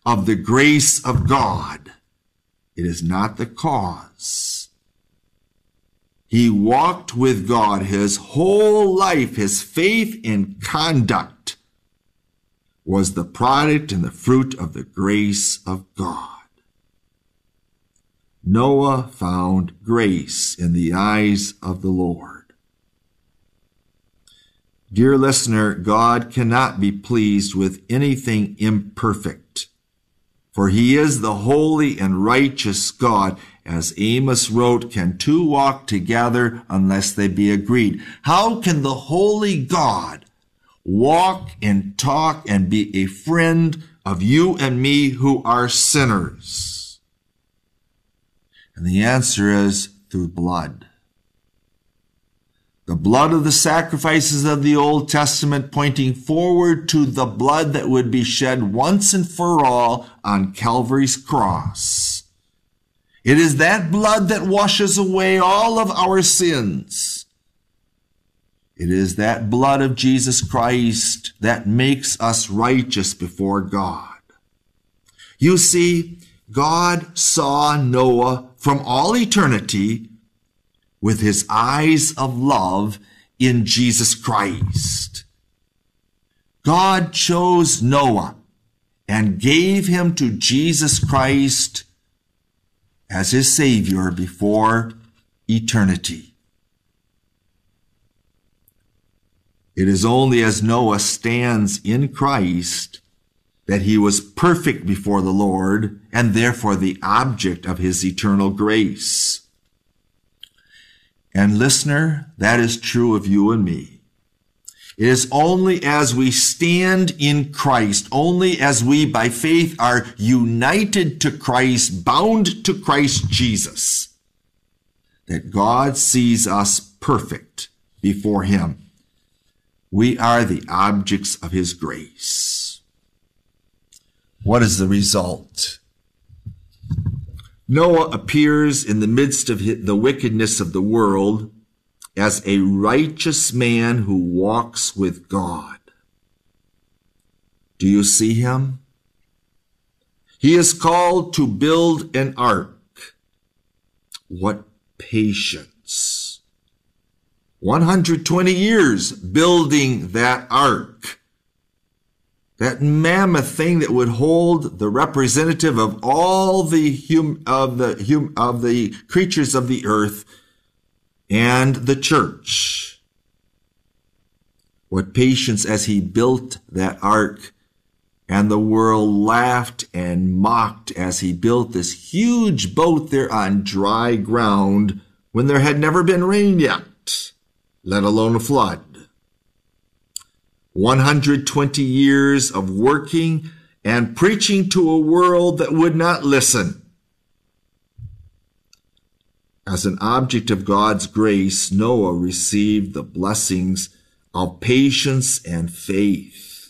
of the grace of God. It is not the cause. He walked with God his whole life. His faith in conduct was the product and the fruit of the grace of God. Noah found grace in the eyes of the Lord. Dear listener, God cannot be pleased with anything imperfect, for he is the holy and righteous God. As Amos wrote, can two walk together unless they be agreed? How can the holy God walk and talk and be a friend of you and me who are sinners? And the answer is through blood. The blood of the sacrifices of the Old Testament pointing forward to the blood that would be shed once and for all on Calvary's cross. It is that blood that washes away all of our sins. It is that blood of Jesus Christ that makes us righteous before God. You see, God saw Noah from all eternity with his eyes of love in Jesus Christ. God chose Noah and gave him to Jesus Christ as his Savior before eternity. It is only as Noah stands in Christ that he was perfect before the Lord and therefore the object of his eternal grace. And listener, that is true of you and me. It is only as we stand in Christ, only as we by faith are united to Christ, bound to Christ Jesus, that God sees us perfect before him. We are the objects of his grace. What is the result? Noah appears in the midst of the wickedness of the world as a righteous man who walks with God. Do you see him? He is called to build an ark. What patience! 120 years building that ark. That mammoth thing that would hold the representative of all the creatures of the earth and the church. What patience as he built that ark, and the world laughed and mocked as he built this huge boat there on dry ground when there had never been rain yet, let alone a flood. 120 years of working and preaching to a world that would not listen. As an object of God's grace, Noah received the blessings of patience and faith.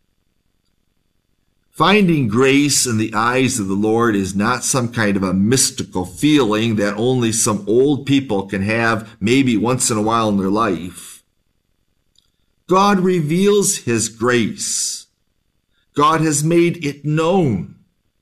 Finding grace in the eyes of the Lord is not some kind of a mystical feeling that only some old people can have maybe once in a while in their life. God reveals his grace. God has made it known.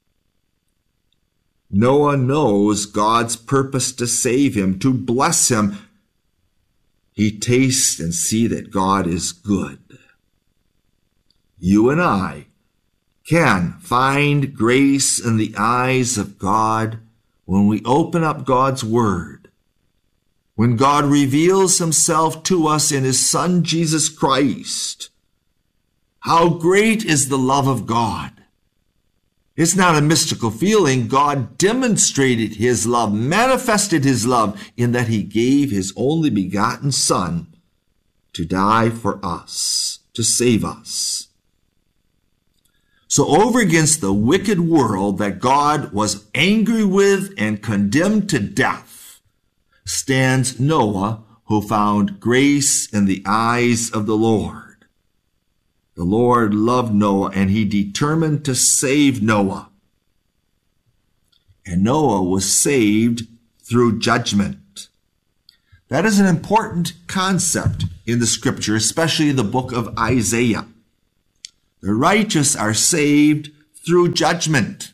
Noah knows God's purpose to save him, to bless him. He tastes and sees that God is good. You and I can find grace in the eyes of God when we open up God's Word. When God reveals himself to us in his Son, Jesus Christ. How great is the love of God. It's not a mystical feeling. God demonstrated his love, manifested his love in that he gave his only begotten Son to die for us, to save us. So over against the wicked world that God was angry with and condemned to death, stands Noah, who found grace in the eyes of the Lord. The Lord loved Noah, and he determined to save Noah. And Noah was saved through judgment. That is an important concept in the scripture, especially the book of Isaiah. The righteous are saved through judgment.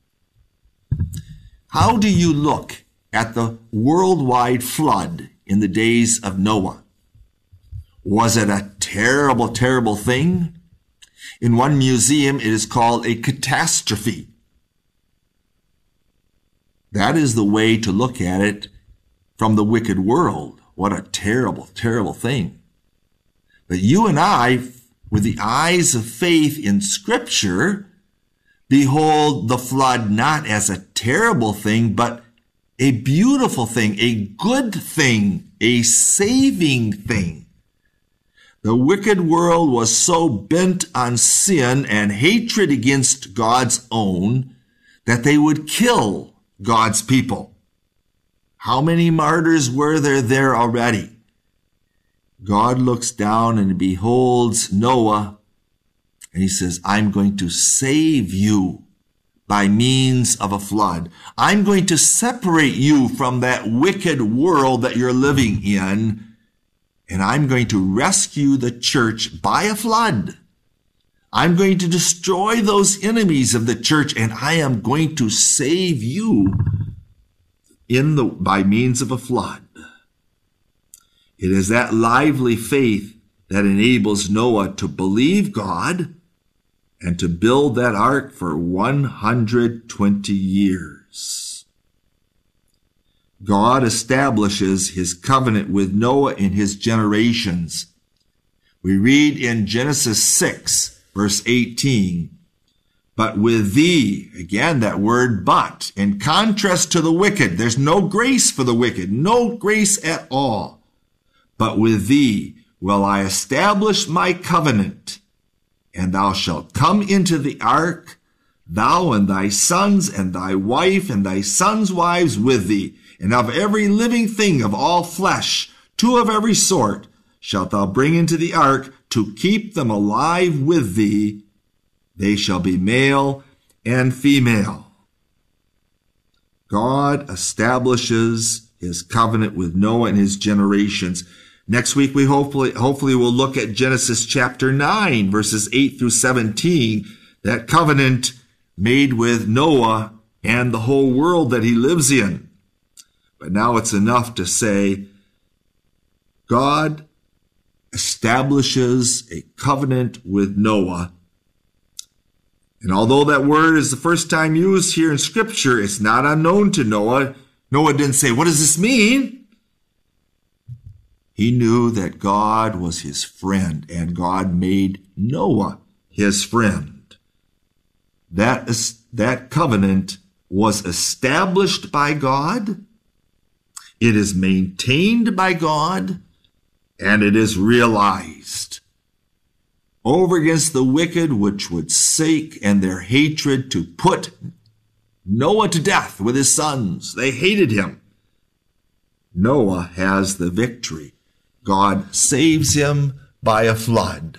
How do you look at the worldwide flood in the days of Noah? Was it a terrible, terrible thing? In one museum, it is called a catastrophe. That is the way to look at it from the wicked world. What a terrible, terrible thing. But you and I, with the eyes of faith in Scripture, behold the flood not as a terrible thing, but a beautiful thing, a good thing, a saving thing. The wicked world was so bent on sin and hatred against God's own that they would kill God's people. How many martyrs were there already? God looks down and beholds Noah, and he says, I'm going to save you by means of a flood. I'm going to separate you from that wicked world that you're living in, and I'm going to rescue the church by a flood. I'm going to destroy those enemies of the church, and I am going to save you by means of a flood. It is that lively faith that enables Noah to believe God and to build that ark for 120 years. God establishes his covenant with Noah and his generations. We read in Genesis 6, verse 18, but with thee, again that word but, in contrast to the wicked, there's no grace for the wicked, no grace at all. But with thee will I establish my covenant, and thou shalt come into the ark, thou and thy sons and thy wife and thy sons' wives with thee, and of every living thing of all flesh, 2 of every sort, shalt thou bring into the ark to keep them alive with thee. They shall be male and female. God establishes his covenant with Noah and his generations. Next week, we hopefully will look at Genesis chapter 9, verses 8 through 17, that covenant made with Noah and the whole world that he lives in. But now it's enough to say, God establishes a covenant with Noah. And although that word is the first time used here in Scripture, it's not unknown to Noah. Noah didn't say, what does this mean? He knew that God was his friend, and God made Noah his friend. That covenant was established by God, it is maintained by God, and it is realized. Over against the wicked, which would seek and their hatred to put Noah to death with his sons. They hated him. Noah has the victory. God saves him by a flood.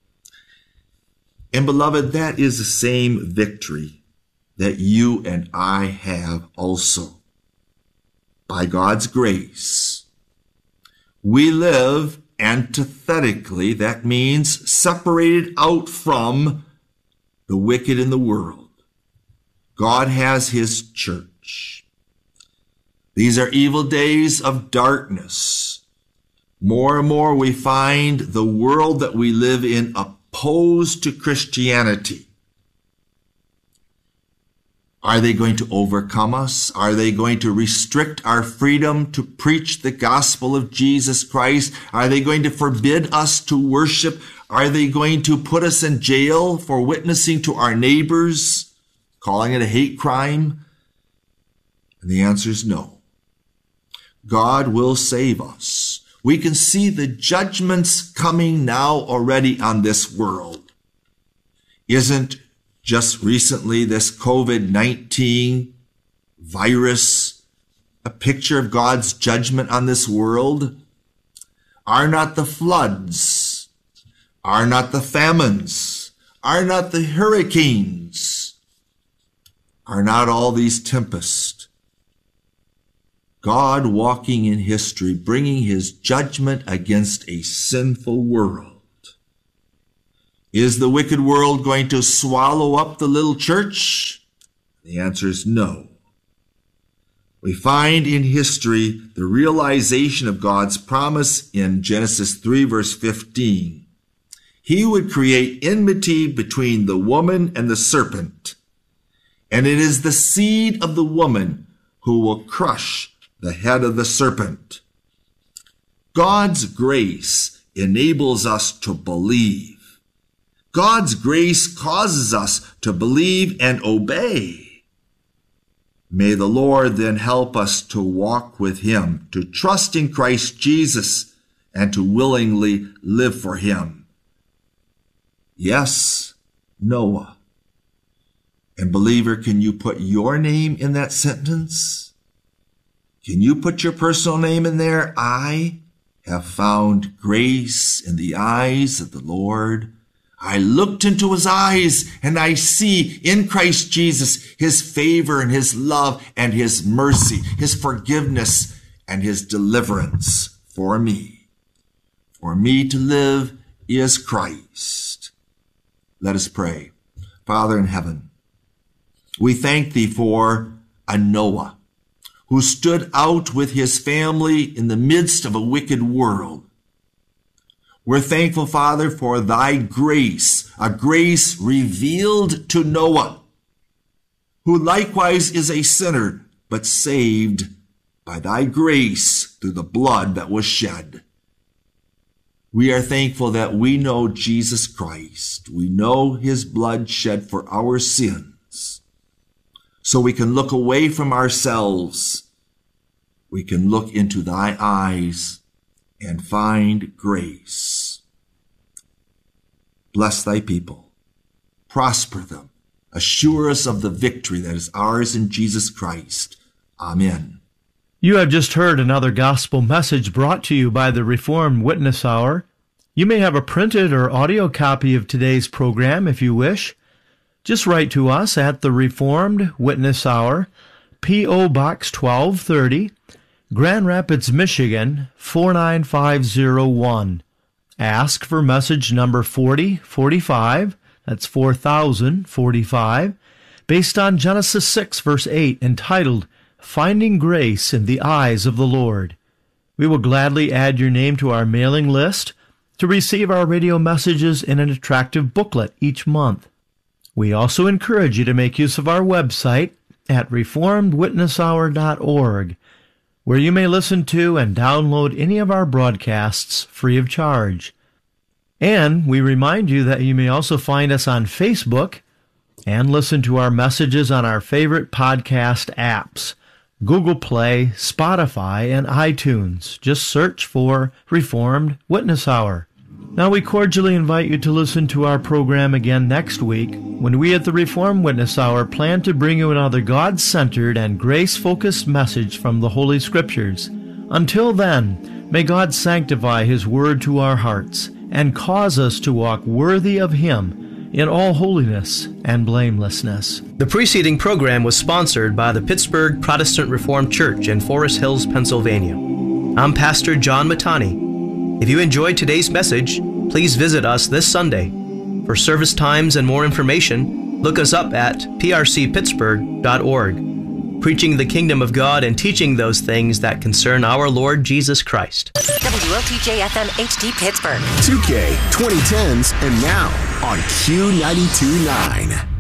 And beloved, that is the same victory that you and I have also. By God's grace, we live antithetically. That means separated out from the wicked in the world. God has his church. These are evil days of darkness. More and more we find the world that we live in opposed to Christianity. Are they going to overcome us? Are they going to restrict our freedom to preach the gospel of Jesus Christ? Are they going to forbid us to worship? Are they going to put us in jail for witnessing to our neighbors, calling it a hate crime? And the answer is no. God will save us. We can see the judgments coming now already on this world. Isn't just recently this COVID-19 virus a picture of God's judgment on this world? Are not the floods, are not the famines, are not the hurricanes, are not all these tempests God walking in history, bringing his judgment against a sinful world? Is the wicked world going to swallow up the little church? The answer is no. We find in history the realization of God's promise in Genesis 3, verse 15. He would create enmity between the woman and the serpent, and it is the seed of the woman who will crush the head of the serpent. God's grace enables us to believe. God's grace causes us to believe and obey. May the Lord then help us to walk with him, to trust in Christ Jesus, and to willingly live for him. Yes, Noah. And believer, can you put your name in that sentence? Can you put your personal name in there? I have found grace in the eyes of the Lord. I looked into his eyes and I see in Christ Jesus his favor and his love and his mercy, his forgiveness and his deliverance for me. For me to live is Christ. Let us pray. Father in heaven, we thank thee for a Noah who stood out with his family in the midst of a wicked world. We're thankful, Father, for thy grace, a grace revealed to Noah, who likewise is a sinner, but saved by thy grace through the blood that was shed. We are thankful that we know Jesus Christ. We know his blood shed for our sins. So we can look away from ourselves. We can look into thy eyes and find grace. Bless thy people. Prosper them. Assure us of the victory that is ours in Jesus Christ. Amen. You have just heard another gospel message brought to you by the Reformed Witness Hour. You may have a printed or audio copy of today's program if you wish. Just write to us at the Reformed Witness Hour, P.O. Box 1230, Grand Rapids, Michigan, 49501. Ask for message number 4045, that's 4045, based on Genesis 6, verse 8, entitled, Finding Grace in the Eyes of the Lord. We will gladly add your name to our mailing list to receive our radio messages in an attractive booklet each month. We also encourage you to make use of our website at reformedwitnesshour.org, where you may listen to and download any of our broadcasts free of charge. And we remind you that you may also find us on Facebook and listen to our messages on our favorite podcast apps, Google Play, Spotify, and iTunes. Just search for Reformed Witness Hour. Now we cordially invite you to listen to our program again next week, when we at the Reformed Witness Hour plan to bring you another God-centered and grace-focused message from the Holy Scriptures. Until then, may God sanctify His Word to our hearts and cause us to walk worthy of Him in all holiness and blamelessness. The preceding program was sponsored by the Pittsburgh Protestant Reformed Church in Forest Hills, Pennsylvania. I'm Pastor John Matani. If you enjoyed today's message, please visit us this Sunday. For service times and more information, look us up at prcpittsburgh.org. Preaching the kingdom of God and teaching those things that concern our Lord Jesus Christ. WOTJ-FM HD Pittsburgh. 2K 2010s and now on Q92.9.